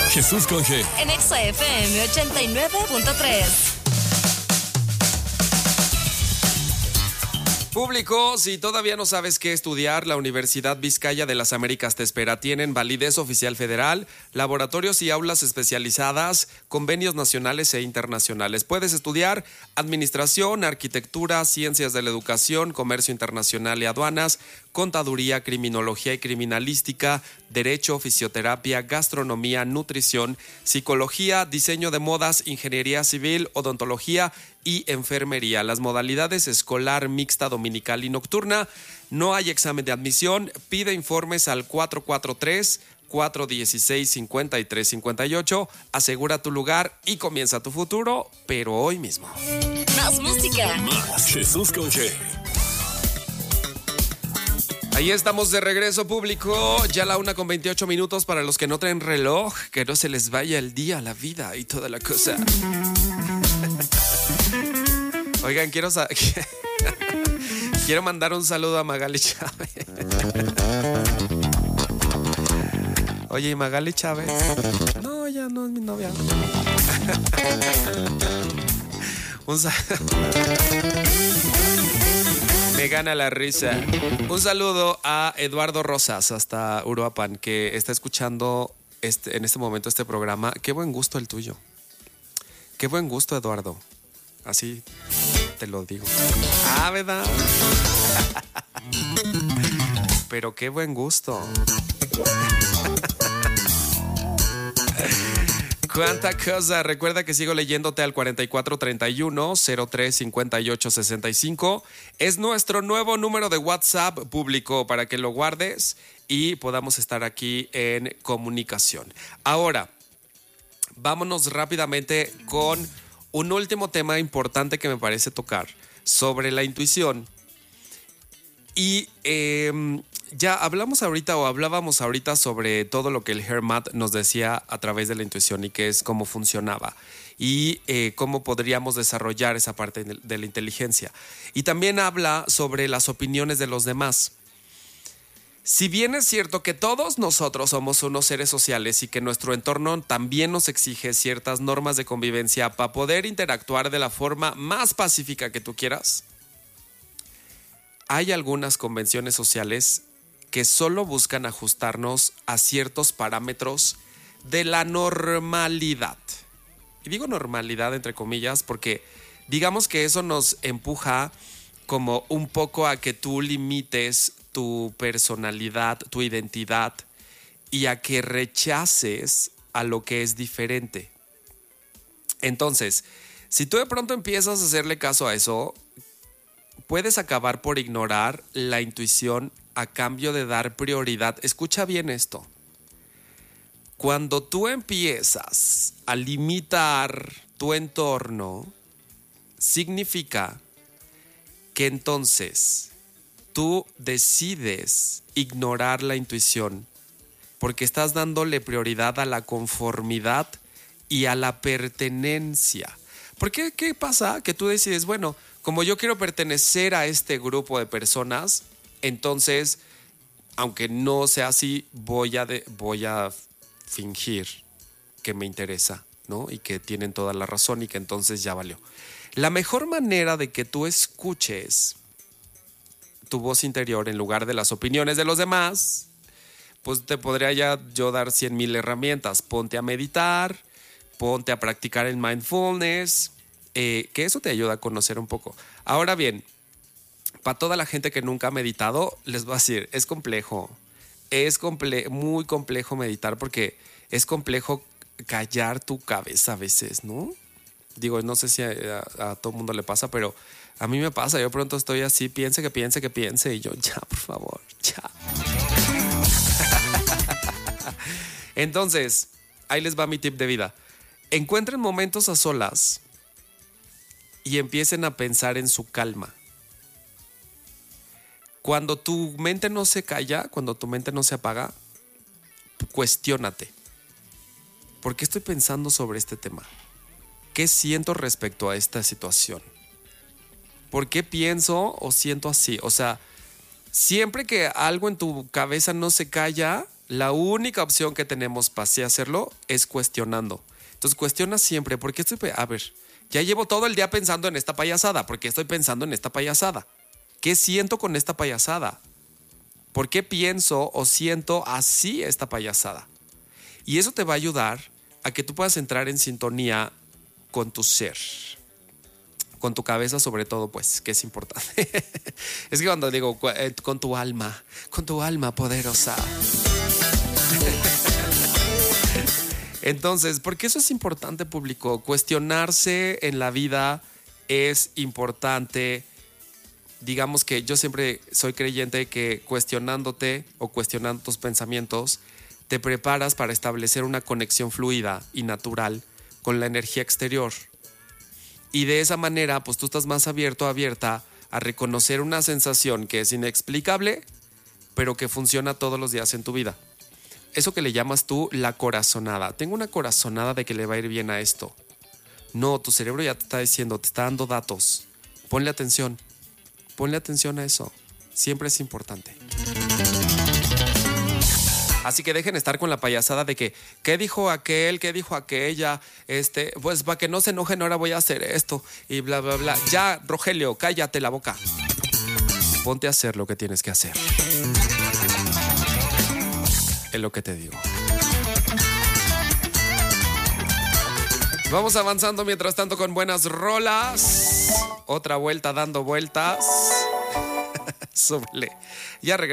Jesús con G. En Exa FM 89.3. Público, si todavía no sabes qué estudiar, la Universidad Vizcaya de las Américas te espera. Tienen validez oficial federal, laboratorios y aulas especializadas, convenios nacionales e internacionales. Puedes estudiar administración, arquitectura, ciencias de la educación, comercio internacional y aduanas, contaduría, criminología y criminalística, derecho, fisioterapia, gastronomía, nutrición, psicología, diseño de modas, ingeniería civil, odontología y enfermería. Las modalidades escolar, mixta, dominical y nocturna. No hay examen de admisión. Pide informes al 443-416-5358. Asegura tu lugar y comienza tu futuro, pero hoy mismo. Más música. Más Jesús con G. Ahí estamos de regreso, público. Ya la 1:28 para los que no traen reloj. Que no se les vaya el día, la vida y toda la cosa. Oigan, quiero mandar un saludo a Magali Chávez. Oye, ¿y Magali Chávez? No, ya no es mi novia. Me gana la risa. Un saludo a Eduardo Rosas hasta Uruapan, que está escuchando en este momento este programa. Qué buen gusto el tuyo. Qué buen gusto, Eduardo. Así te lo digo. Ah, ¿verdad? Pero qué buen gusto. Cuánta cosa. Recuerda que sigo leyéndote al 4431-035865. Es nuestro nuevo número de WhatsApp público para que lo guardes y podamos estar aquí en comunicación. Ahora, vámonos rápidamente con un último tema importante que me parece tocar sobre la intuición. Y ya hablábamos ahorita sobre todo lo que el Hermat nos decía a través de la intuición y qué es cómo funcionaba y cómo podríamos desarrollar esa parte de la inteligencia. Y también habla sobre las opiniones de los demás. Si bien es cierto que todos nosotros somos unos seres sociales y que nuestro entorno también nos exige ciertas normas de convivencia para poder interactuar de la forma más pacífica que tú quieras, hay algunas convenciones sociales que solo buscan ajustarnos a ciertos parámetros de la normalidad. Y digo normalidad entre comillas porque digamos que eso nos empuja como un poco a que tú limites tu personalidad, tu identidad y a que rechaces a lo que es diferente. Entonces, si tú de pronto empiezas a hacerle caso a eso, puedes acabar por ignorar la intuición a cambio de dar prioridad. Escucha bien esto. Cuando tú empiezas a limitar tu entorno, significa que entonces tú decides ignorar la intuición porque estás dándole prioridad a la conformidad y a la pertenencia. Porque ¿qué pasa? Que tú decides, bueno, como yo quiero pertenecer a este grupo de personas, entonces, aunque no sea así, voy a fingir que me interesa, ¿no? Y que tienen toda la razón y que entonces ya valió. La mejor manera de que tú escuches tu voz interior en lugar de las opiniones de los demás, pues te podría ya yo dar 100,000 herramientas. Ponte a meditar, ponte a practicar el mindfulness, que eso te ayuda a conocer un poco. Ahora bien, para toda la gente que nunca ha meditado, les voy a decir, es complejo. Es muy complejo meditar porque es complejo callar tu cabeza a veces, ¿no? Digo, no sé si a todo el mundo le pasa, pero a mí me pasa. Yo pronto estoy así, piense. Y yo, ya, por favor, ya. Entonces, ahí les va mi tip de vida. Encuentren momentos a solas y empiecen a pensar en su calma. Cuando tu mente no se calla, cuando tu mente no se apaga, cuestiónate. ¿Por qué estoy pensando sobre este tema? ¿Qué siento respecto a esta situación? ¿Por qué pienso o siento así? O sea, siempre que algo en tu cabeza no se calla, La única opción que tenemos para así hacerlo es cuestionando. Entonces cuestiona siempre, ¿por qué estoy? A ver, ya llevo todo el día pensando en esta payasada. ¿Por qué estoy pensando en esta payasada? ¿Qué siento con esta payasada? ¿Por qué pienso o siento así esta payasada? Y eso te va a ayudar a que tú puedas entrar en sintonía con tu ser. Con tu cabeza sobre todo, pues, que es importante. Es que cuando digo con tu alma poderosa. Entonces, ¿por qué eso es importante, público? Cuestionarse en la vida es importante. Digamos que yo siempre soy creyente de que cuestionándote o cuestionando tus pensamientos, te preparas para establecer una conexión fluida y natural con la energía exterior. Y de esa manera, pues tú estás más abierto, abierta a reconocer una sensación que es inexplicable, pero que funciona todos los días en tu vida. Eso que le llamas tú la corazonada. Tengo una corazonada de que le va a ir bien a esto. No, tu cerebro ya te está diciendo, te está dando datos. Ponle atención a eso. Siempre es importante. Así que dejen estar con la payasada de que, ¿qué dijo aquel? ¿Qué dijo aquella? Pues para que no se enojen, ahora voy a hacer esto y bla, bla, bla. Ya, Rogelio, cállate la boca. Ponte a hacer lo que tienes que hacer. Es lo que te digo. Vamos avanzando mientras tanto con buenas rolas. Otra vuelta dando vueltas. Súbele. Ya regresamos.